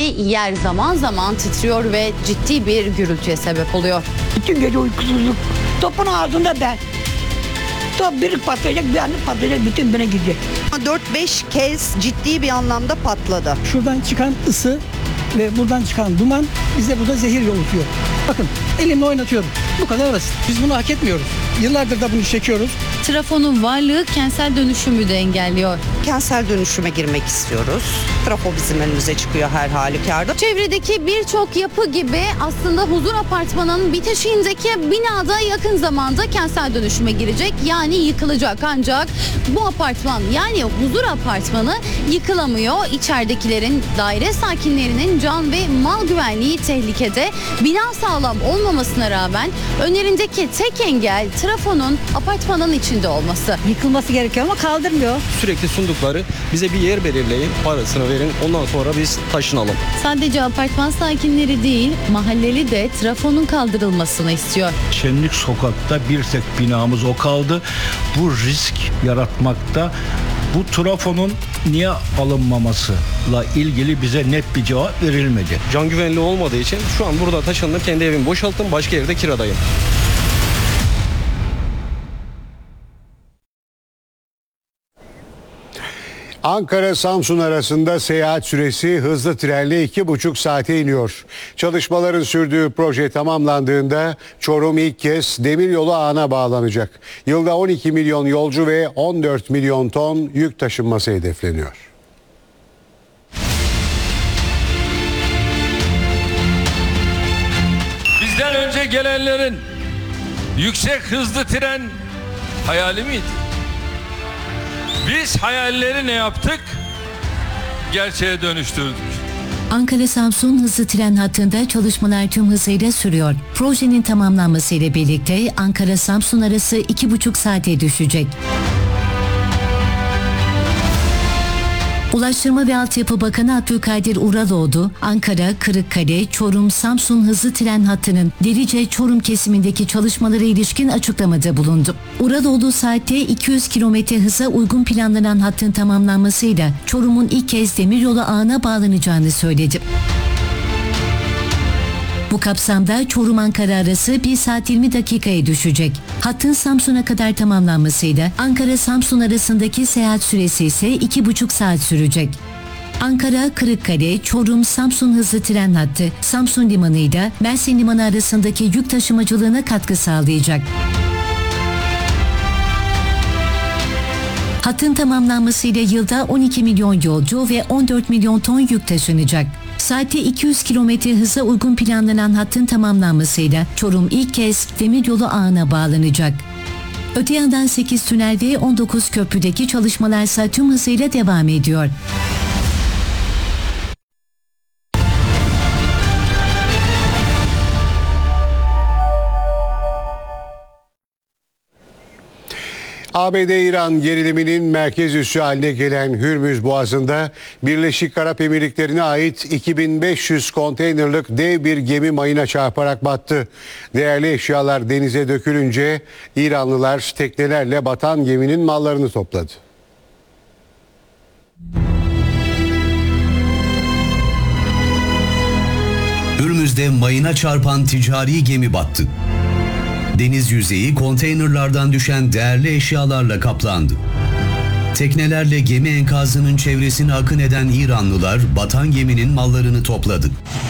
yer zaman zaman titriyor ve ciddi bir gürültüye sebep oluyor. Bütün gece uykusuzluk. Topun ağzında ben. Top biri patlayacak, bir anda patlayacak, bütün bine gidecek. 4-5 kez ciddi bir anlamda patladı. Şuradan çıkan ısı ve buradan çıkan duman bize burada zehir yolutuyor. Bakın elimle oynatıyorum. Bu kadar basit. Biz bunu hak etmiyoruz. Yıllardır da bunu çekiyoruz. Trafonun varlığı kentsel dönüşümü de engelliyor. Kentsel dönüşüme girmek istiyoruz. Trafo bizim önümüze çıkıyor her halükarda. Çevredeki birçok yapı gibi aslında Huzur Apartmanı'nın bitişiğindeki binada yakın zamanda kentsel dönüşüme girecek. Yani yıkılacak, ancak bu apartman yani Huzur Apartmanı yıkılamıyor. İçeridekilerin, daire sakinlerinin can ve mal güvenliği tehlikede. Bina sağlam olmamasına rağmen önlerindeki tek engel trafonun apartmanın içinde olması. Yıkılması gerekiyor ama kaldırmıyor. Sürekli sundukları bize bir yer belirleyin, parasını verin, ondan sonra biz taşınalım. Sadece apartman sakinleri değil, mahalleli de trafonun kaldırılmasını istiyor. Şenlik Sokak'ta bir tek binamız o kaldı. Bu risk yaratmakta. Bu trafonun niye alınmamasıyla ilgili bize net bir cevap verilmedi. Can güvenliği olmadığı için şu an burada taşındım, kendi evimi boşalttım, başka yerde kiradayım. Ankara-Samsun arasında seyahat süresi hızlı trenle 2,5 saate iniyor. Çalışmaların sürdüğü proje tamamlandığında Çorum ilk kez demiryolu ağına bağlanacak. Yılda 12 milyon yolcu ve 14 milyon ton yük taşınması hedefleniyor. Bizden önce gelenlerin yüksek hızlı tren hayali miydi? Biz hayalleri ne yaptık? Gerçeğe dönüştürdük. Ankara-Samsun hızlı tren hattında çalışmalar tüm hızıyla sürüyor. Projenin tamamlanmasıyla birlikte Ankara-Samsun arası 2,5 saate düşecek. Ulaştırma ve Altyapı Bakanı Abdülkadir Uraloğlu, Ankara, Kırıkkale, Çorum, Samsun hızlı tren hattının Delice-Çorum kesimindeki çalışmalara ilişkin açıklamada bulundu. Uraloğlu saatte 200 km hıza uygun planlanan hattın tamamlanmasıyla Çorum'un ilk kez demiryolu ağına bağlanacağını söyledi. Bu kapsamda Çorum-Ankara arası 1 saat 20 dakikaya düşecek. Hattın Samsun'a kadar tamamlanmasıyla Ankara-Samsun arasındaki seyahat süresi ise 2,5 saat sürecek. Ankara, Kırıkkale, Çorum, Samsun hızlı tren hattı Samsun Limanı ile Mersin Limanı arasındaki yük taşımacılığına katkı sağlayacak. Hattın tamamlanmasıyla yılda 12 milyon yolcu ve 14 milyon ton yük taşınacak. Saatte 200 km hıza uygun planlanan hattın tamamlanmasıyla Çorum ilk kez demiryolu ağına bağlanacak. Öte yandan 8 tünel ve 19 köprüdeki çalışmalar ise tüm hızıyla devam ediyor. ABD-İran geriliminin merkez üssü haline gelen Hürmüz Boğazı'nda Birleşik Arap Emirlikleri'ne ait 2500 konteynerlık dev bir gemi mayına çarparak battı. Değerli eşyalar denize dökülünce İranlılar teknelerle batan geminin mallarını topladı. Hürmüz'de mayına çarpan ticari gemi battı. Deniz yüzeyi konteynerlardan düşen değerli eşyalarla kaplandı. Teknelerle gemi enkazının çevresine akın eden İranlılar batan geminin mallarını topladı.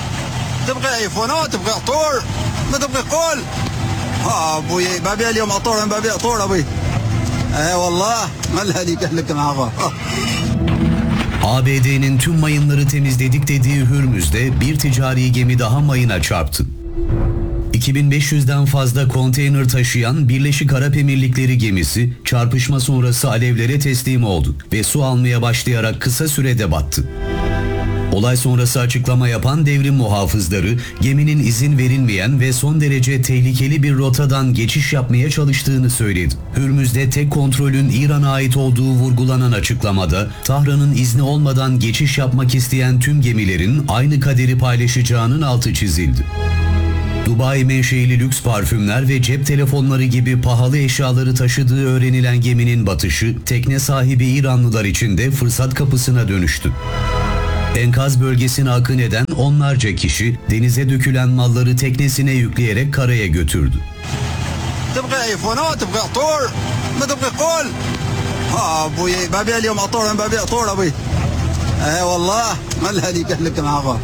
ABD'nin tüm mayınları temizledik dediği Hürmüz'de bir ticari gemi daha mayına çarptı. 2500'den fazla konteyner taşıyan Birleşik Arap Emirlikleri gemisi çarpışma sonrası alevlere teslim oldu ve su almaya başlayarak kısa sürede battı. Olay sonrası açıklama yapan devrim muhafızları geminin izin verilmeyen ve son derece tehlikeli bir rotadan geçiş yapmaya çalıştığını söyledi. Hürmüz'de tek kontrolün İran'a ait olduğu vurgulanan açıklamada Tahran'ın izni olmadan geçiş yapmak isteyen tüm gemilerin aynı kaderi paylaşacağının altı çizildi. Dubai menşeili lüks parfümler ve cep telefonları gibi pahalı eşyaları taşıdığı öğrenilen geminin batışı tekne sahibi İranlılar için de fırsat kapısına dönüştü. Enkaz bölgesine akın eden onlarca kişi denize dökülen malları teknesine yükleyerek karaya götürdü. تبغى ايفونات تبغى عطور ما تبغى قول ابوي ببيع اليوم عطور انا ببيع عطور ابوي اي والله ما الهدي كلك معاه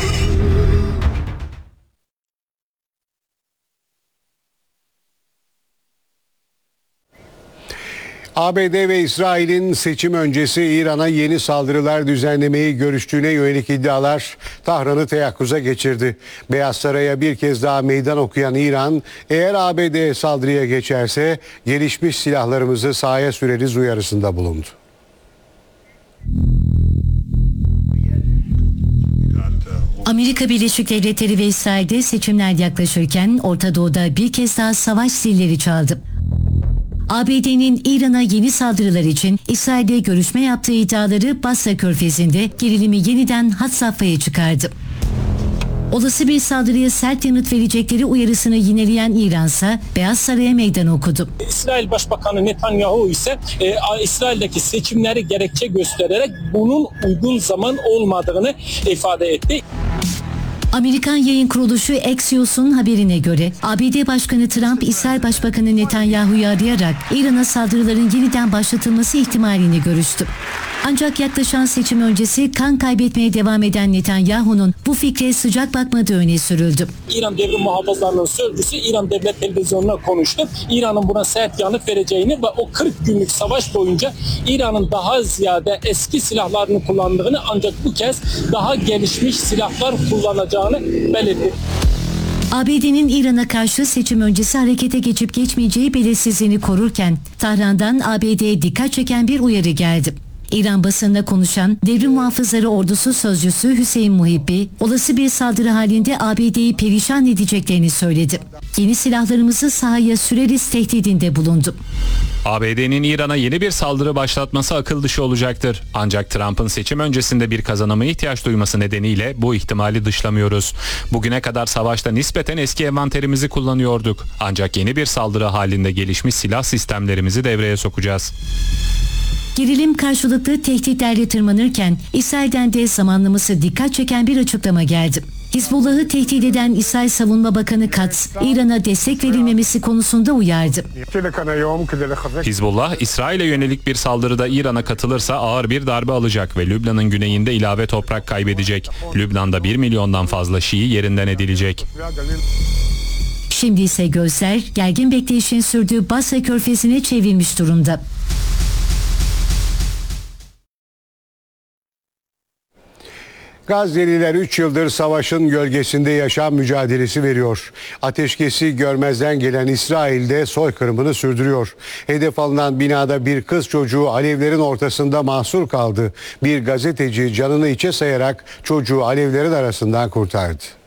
ABD ve İsrail'in seçim öncesi İran'a yeni saldırılar düzenlemeyi görüştüğüne yönelik iddialar Tahran'ı teyakkuza geçirdi. Beyaz Saray'a bir kez daha meydan okuyan İran, eğer ABD saldırıya geçerse gelişmiş silahlarımızı sahaya süreriz uyarısında bulundu. Amerika Birleşik Devletleri ve İsrail'de seçimler yaklaşırken Orta Doğu'da bir kez daha savaş zilleri çaldı. ABD'nin İran'a yeni saldırılar için İsrail'de görüşme yaptığı iddiaları Basra Körfezi'nde gerilimi yeniden had safhaya çıkardı. Olası bir saldırıya sert yanıt verecekleri uyarısını yineleyen İran'sa Beyaz Saray'a meydan okudu. İsrail Başbakanı Netanyahu ise İsrail'deki seçimleri gerekçe göstererek bunun uygun zaman olmadığını ifade etti. Amerikan yayın kuruluşu Axios'un haberine göre ABD Başkanı Trump, İsrail Başbakanı Netanyahu'yu arayarak İran'a saldırıların yeniden başlatılması ihtimalini görüştü. Ancak yaklaşan seçim öncesi kan kaybetmeye devam eden Netanyahu'nun bu fikre sıcak bakmadığı öne sürüldü. İran Devrim Muhafızlarının sözcüsü İran Devlet Televizyonu'na konuştu. İran'ın buna sert yanıt vereceğini ve o 40 günlük savaş boyunca İran'ın daha ziyade eski silahlarını kullandığını ancak bu kez daha gelişmiş silahlar kullanacağını belirtti. ABD'nin İran'a karşı seçim öncesi harekete geçip geçmeyeceği belirsizliğini korurken Tahran'dan ABD'ye dikkat çeken bir uyarı geldi. İran basınında konuşan Devrim Muhafızları Ordusu Sözcüsü Hüseyin Muhibbi, olası bir saldırı halinde ABD'yi perişan edeceklerini söyledi. Yeni silahlarımızı sahaya süreriz tehdidinde bulundu. ABD'nin İran'a yeni bir saldırı başlatması akıl dışı olacaktır. Ancak Trump'ın seçim öncesinde bir kazanıma ihtiyaç duyması nedeniyle bu ihtimali dışlamıyoruz. Bugüne kadar savaşta nispeten eski envanterimizi kullanıyorduk. Ancak yeni bir saldırı halinde gelişmiş silah sistemlerimizi devreye sokacağız. Gerilim karşılıklı tehditlerle tırmanırken İsrail'den de zamanlaması dikkat çeken bir açıklama geldi. Hizbullah'ı tehdit eden İsrail Savunma Bakanı Katz, İran'a destek verilmemesi konusunda uyardı. Hizbullah, İsrail'e yönelik bir saldırıda İran'a katılırsa ağır bir darbe alacak ve Lübnan'ın güneyinde ilave toprak kaybedecek. Lübnan'da 1 milyondan fazla Şii yerinden edilecek. Şimdi ise gözler gergin bekleyişin sürdüğü Basra Körfezi'ne çevrilmiş durumda. Gazze'liler 3 yıldır savaşın gölgesinde yaşam mücadelesi veriyor. Ateşkesi görmezden gelen İsrail'de soykırımını sürdürüyor. Hedef alınan binada bir kız çocuğu alevlerin ortasında mahsur kaldı. Bir gazeteci canını içe sayarak çocuğu alevlerin arasından kurtardı.